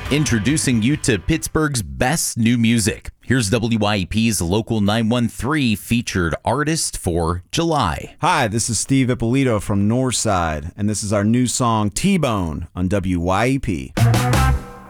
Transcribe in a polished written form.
Introducing you to Pittsburgh's best new music. Here's WYEP's Local 913 featured artist for July. Hi, this is Steve Ippolito from Northside, and this is our new song T-Bone on WYEP.